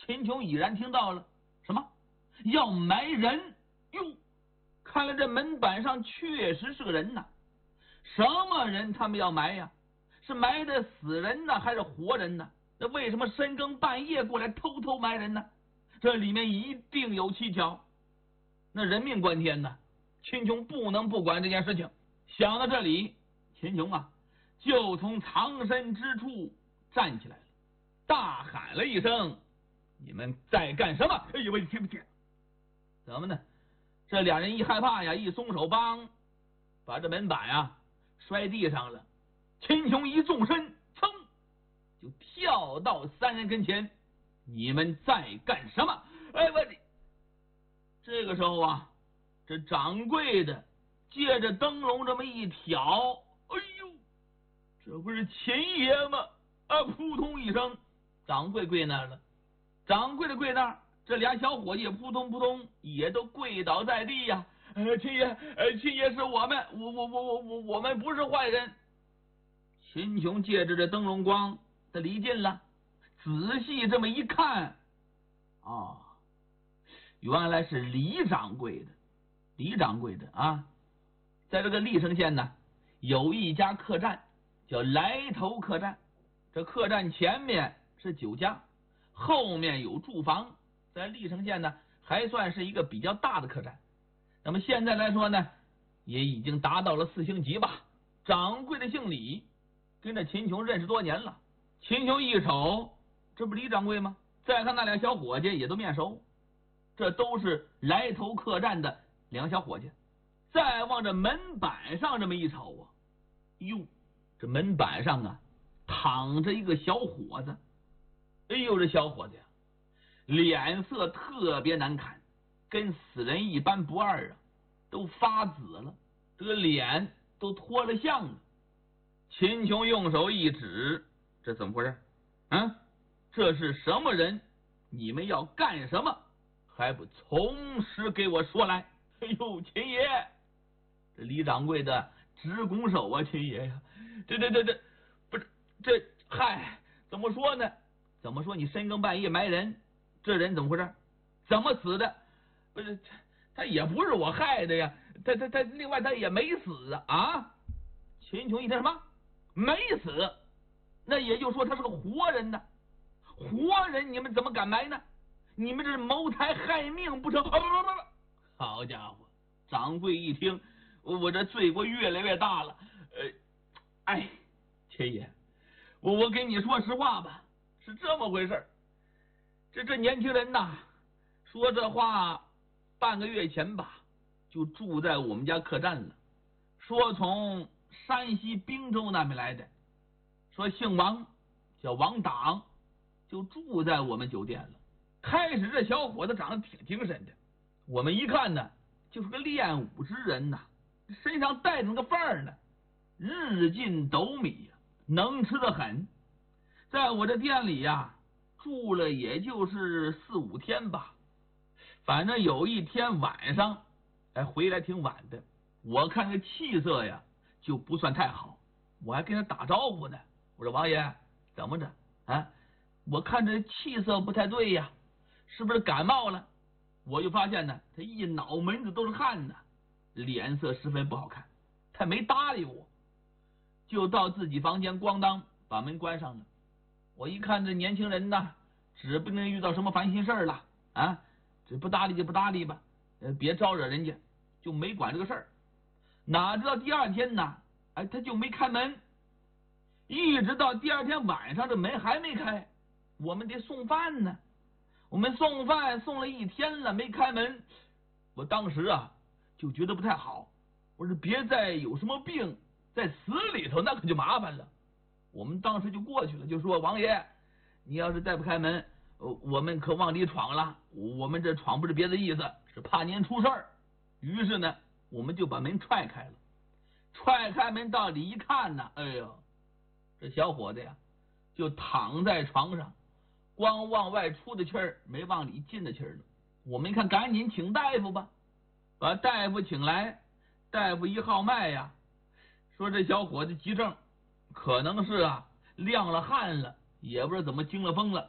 秦琼已然听到了，什么要埋人？哟，看来这门板上确实是个人呐。什么人他们要埋呀？是埋的死人呢，还是活人呢？那为什么深更半夜过来偷偷埋人呢？这里面一定有蹊跷。那人命关天呢，秦琼不能不管这件事情。想到这里，秦琼啊，就从藏身之处站起来了，大喊了一声：“你们在干什么？”哎呦，我听不见。怎么呢？这俩人一害怕呀，一松手帮，把这门板呀摔地上了。秦琼一纵身，噌，就跳到三人跟前。你们在干什么？哎，我的！这个时候啊，这掌柜的借着灯笼这么一挑，哎呦，这不是秦爷吗？啊，扑通一声，掌柜跪那儿了。掌柜的跪那儿，这俩小伙计也扑通扑通也都跪倒在地呀。秦爷，秦爷是我们，我们不是坏人。秦琼借着这灯笼光，他离近了，仔细这么一看，哦，原来是李掌柜的。李掌柜的啊，在这个历城县呢，有一家客栈叫来头客栈。这客栈前面是酒家，后面有住房，在历城县呢还算是一个比较大的客栈。那么现在来说呢，也已经达到了4星级吧。掌柜的姓李，跟着秦琼认识多年了。秦琼一瞅，这不李掌柜吗？再看那俩小伙计也都面熟，这都是来头客栈的两个小伙计。再往这门板上这么一瞅啊，哟，这门板上啊躺着一个小伙子。哎呦，这小伙子呀，脸色特别难看，跟死人一般不二啊，都发紫了，这个脸都脱了相了。秦琼用手一指，这怎么回事？啊，这是什么人？你们要干什么？还不从实给我说来！哎呦，秦爷，这李掌柜的直拱手啊，秦爷呀，这不是这嗨，怎么说呢？怎么说你深更半夜埋人？这人怎么回事？怎么死的？不是他也不是我害的呀，他另外他也没死啊！秦琼一听什么没死，那也就说他是个活人呢。活人你们怎么敢埋呢？你们这是谋财害命不成？好家伙！掌柜一听，我这罪过越来越大了。哎，秦爷，我跟你说实话吧，是这么回事。这年轻人呐，说这话半个月前吧，就住在我们家客栈了。说从山西滨州那边来的，说姓王，叫王党，就住在我们酒店了。开始这小伙子长得挺精神的，我们一看呢，就是个练武之人呐，身上带着那个范儿呢，日进斗米，能吃得很。在我这店里呀，住了也就是4、5天吧。反正有一天晚上，回来挺晚的，我看这气色呀就不算太好，我还跟他打招呼呢。我说王爷怎么着啊？我看这气色不太对呀，是不是感冒了？我就发现呢，他一脑门子都是汗呢，脸色十分不好看。他没搭理我，就到自己房间咣当把门关上了。我一看这年轻人呐，指不定遇到什么烦心事了啊，这不搭理就不搭理吧，别招惹人家，就没管这个事儿。哪知道第二天呢，他就没开门，一直到第二天晚上，这门还没开，我们得送饭呢。我们送饭送了1天了，没开门。我当时啊就觉得不太好，我说别再有什么病在死里头，那可就麻烦了。我们当时就过去了，就说王爷，你要是再不开门，我们可往里闯了。我们这闯不是别的意思，是怕您出事儿。于是呢，我们就把门踹开了。踹开门到里一看呢，哎呦，这小伙子呀就躺在床上，光往外出的气儿，没往里进的气儿了。我们一看，赶紧请大夫吧，把大夫请来。大夫一号脉呀，说这小伙子急症，可能是晾了汗了，也不知道怎么惊了风了，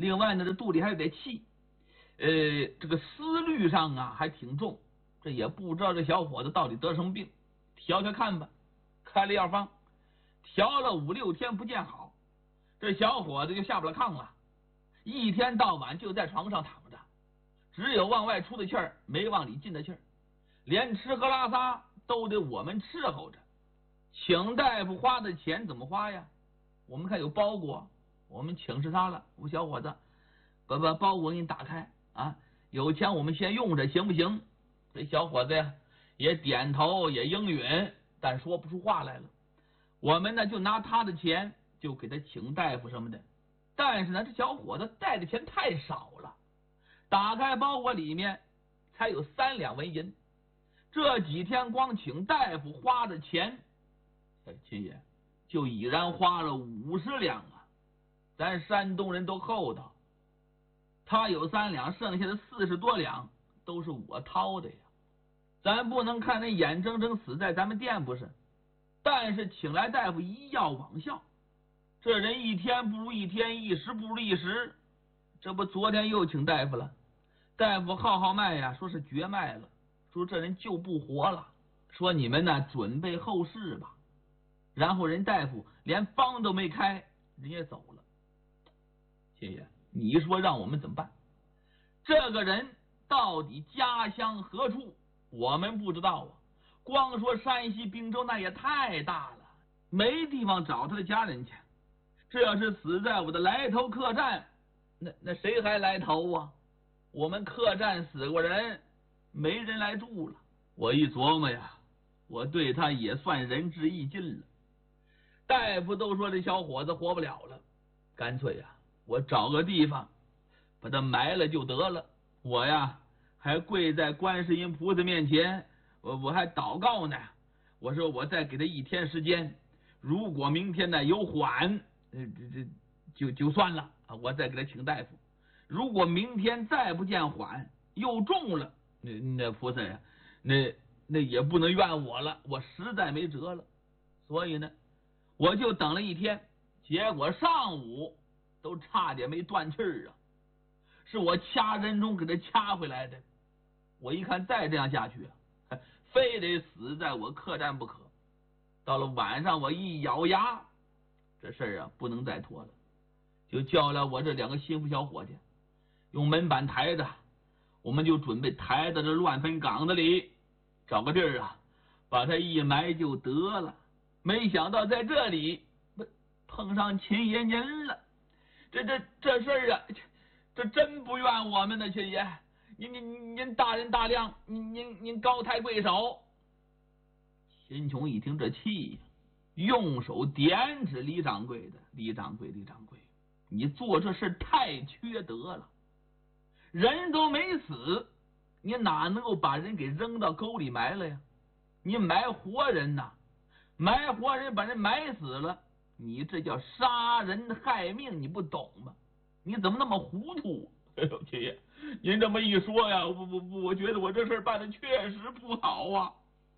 另外呢，这肚里还有点气，这个思虑上啊还挺重，这也不知道这小伙子到底得什么病，调调看吧。开了药方，调了5、6天不见好，这小伙子就下不了炕了，一天到晚就在床上躺着，只有往外出的气儿，没往里进的气儿，连吃喝拉撒都得我们伺候着。请大夫花的钱怎么花呀？我们看有包裹，我们请示他了，我小伙子，把包裹给你打开啊，有钱我们先用着，行不行？这小伙子呀也点头也应允，但说不出话来了。我们呢就拿他的钱就给他请大夫什么的，但是呢这小伙子带的钱太少了，打开包裹里面才有3两纹银，这几天光请大夫花的钱，秦爷就已然花了50两啊！咱山东人都厚道，他有3两，剩下的40多两都是我掏的呀。咱不能看人眼睁睁死在咱们店不是，但是请来大夫一药往效，这人一天不如一天，一时不如一时。这不昨天又请大夫了，大夫号脉呀，说是绝脉了，说这人就不活了，说你们呢准备后事吧。然后人大夫连方都没开，人也走了。秦爷，你说让我们怎么办？这个人到底家乡何处？我们不知道啊。光说山西滨州那也太大了，没地方找他的家人去。这要是死在我的来头客栈，那谁还来头啊？我们客栈死过人，没人来住了。我一琢磨呀，我对他也算仁至义尽了。大夫都说这小伙子活不了了，干脆呀，我找个地方把他埋了就得了。我呀还跪在观世音菩萨面前，我还祷告呢。我说我再给他1天时间，如果明天呢有缓，就算了，我再给他请大夫。如果明天再不见缓，又中了，那菩萨呀，那也不能怨我了，我实在没辙了。所以呢，我就等了1天，结果上午都差点没断气儿啊！是我掐人中给他掐回来的。我一看再这样下去啊，非得死在我客栈不可。到了晚上，我一咬牙，这事儿啊不能再拖了，就叫来我这2个心腹小伙计，用门板抬着，我们就准备抬到这乱坟岗子里，找个地儿啊，把他一埋就得了。没想到在这里碰上秦爷您了，这事儿啊，这真不怨我们呢，秦爷，您大人大量，您高抬贵手。秦琼一听这气呀，用手点指李掌柜的，李掌柜，你做这事太缺德了，人都没死，你哪能够把人给扔到沟里埋了呀？你埋活人呐，埋活人把人埋死了，你这叫杀人害命，你不懂吗？你怎么那么糊涂？哎呦，秦爷，您这么一说呀，我觉得我这事办的确实不好啊。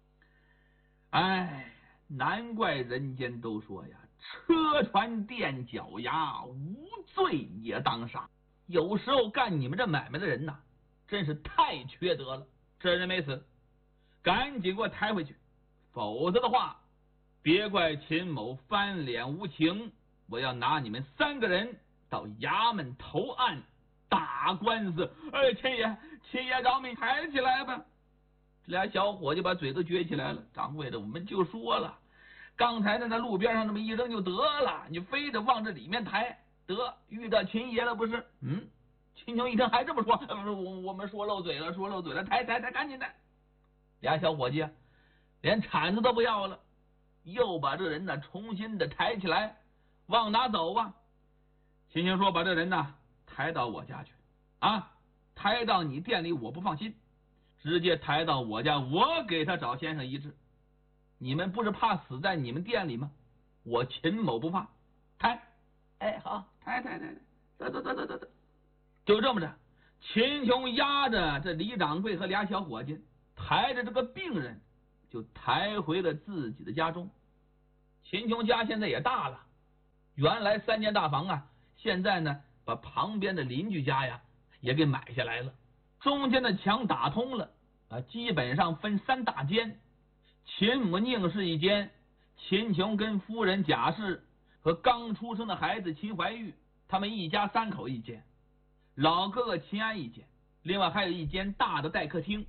哎，难怪人间都说呀，车船垫脚牙，无罪也当杀。有时候干你们这买卖的人呐，真是太缺德了。这人没死，赶紧给我抬回去，否则的话，别怪秦某翻脸无情，我要拿你们3个人到衙门投案打官司。哎，秦爷饶命，抬起来吧。这俩小伙计把嘴都撅起来了。掌柜的，我们就说了，刚才在那路边上那么一扔就得了，你非得往这里面抬，得遇到秦爷了不是？秦琼一听还这么说，我们说漏嘴了，抬，赶紧抬。俩小伙计连铲子都不要了，又把这人呢重新的抬起来，往哪走啊？秦琼说：“把这人呢抬到我家去啊，抬到你店里我不放心，直接抬到我家，我给他找先生医治。你们不是怕死在你们店里吗？我秦某不怕，抬。哎，好，抬，走。就这么着，秦琼押着这李掌柜和俩小伙计，抬着这个病人，就抬回了自己的家中。秦琼家现在也大了，原来3间大房啊，现在呢把旁边的邻居家呀也给买下来了。中间的墙打通了啊，基本上分3大间，秦母宁氏一间，秦琼跟夫人贾氏和刚出生的孩子秦怀玉他们一家3口一间，老哥哥秦安一间，另外还有一间大的待客厅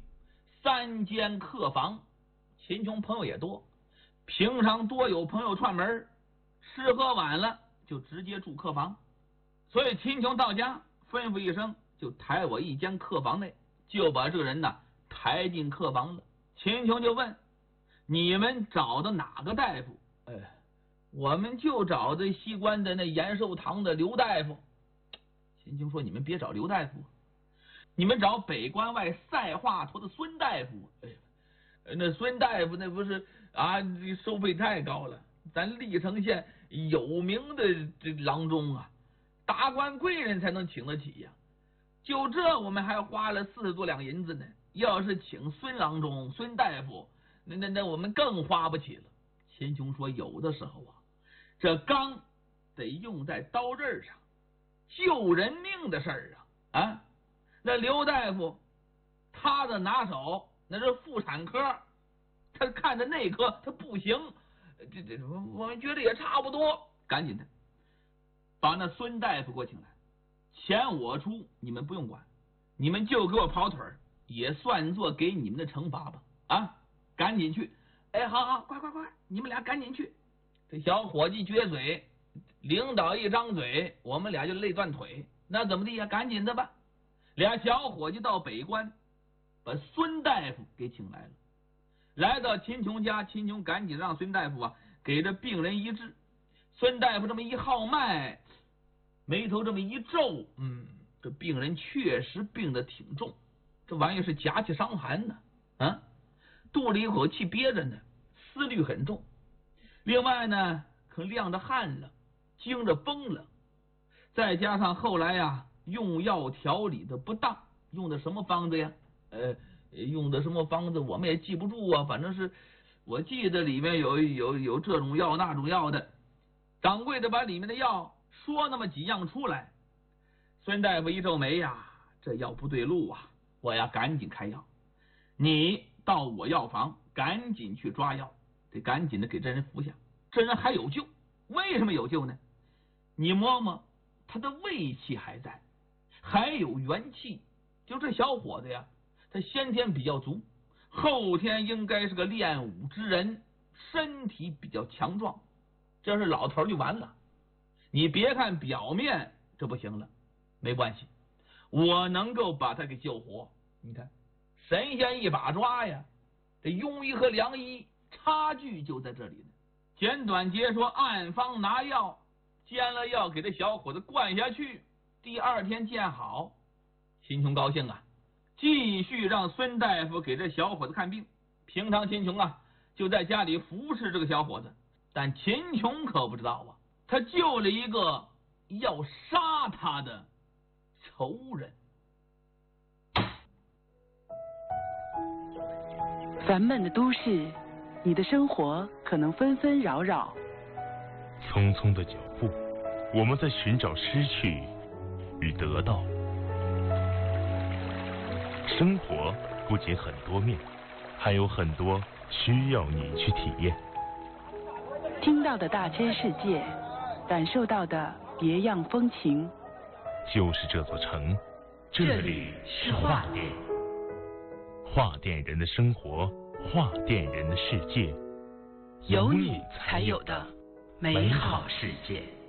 ，3间客房。秦琼朋友也多，平常多有朋友串门，吃喝晚了就直接住客房，所以秦琼到家吩咐一声，就抬我一间客房内，就把这个人呢抬进客房了。秦琼就问：你们找的哪个大夫？我们就找的西关的那延寿堂的刘大夫。秦琼说：你们别找刘大夫，你们找北关外赛华佗的孙大夫。那孙大夫那不是啊，收费太高了，咱历城县有名的这郎中啊，达官贵人才能请得起呀。就这我们还花了40多两银子呢，要是请孙郎中孙大夫，那我们更花不起了。秦琼说：有的时候啊，这钢得用在刀刃上，救人命的事儿啊。那刘大夫他的拿手那是妇产科，他看的内科他不行，我们觉得也差不多，赶紧的把那孙大夫给我请来，钱我出，你们不用管，你们就给我跑腿，也算作给你们的惩罚吧。啊，赶紧去！好，快，你们俩赶紧去。这小伙计撅嘴，领导一张嘴，我们俩就累断腿。那怎么地呀？赶紧的吧。俩小伙计到北关，把孙大夫给请来了。来到秦琼家，秦琼赶紧让孙大夫啊给这病人医治。孙大夫这么一号脉，眉头这么一皱，这病人确实病得挺重，这玩意是夹气伤寒呢，肚里一口气憋着呢，思虑很重。另外呢，可晾着汗了，惊着崩了，再加上后来呀用药调理的不当，用的什么方子呀？用的什么方子我们也记不住啊，反正是我记得里面有这种药那种药的。掌柜的把里面的药说那么几样出来，孙大夫一皱眉呀，这药不对路啊，我要赶紧开药。你到我药房赶紧去抓药，得赶紧的给这人服下，这人还有救。为什么有救呢？你摸摸他的胃气还在，还有元气，就这小伙子呀，他先天比较足，后天应该是个练武之人，身体比较强壮，这是老头就完了。你别看表面这不行了，没关系，我能够把他给救活。你看神仙一把抓呀，这庸医和良医差距就在这里呢。简短截说，按方拿药，煎了药给这小伙子灌下去，第2天见好。秦琼高兴啊，继续让孙大夫给这小伙子看病。平常秦琼啊就在家里服侍这个小伙子，但秦琼可不知道啊，他救了一个要杀他的仇人。 烦闷的都市，你的生活可能纷纷扰扰。 匆匆的脚步，我们在寻找失去与得到。生活不仅很多面，还有很多需要你去体验。 听到的大千世界，感受到的别样风情。 就是这座城，这里是画店。画店人的生活，画店人的世界， 有你才有的美好世界。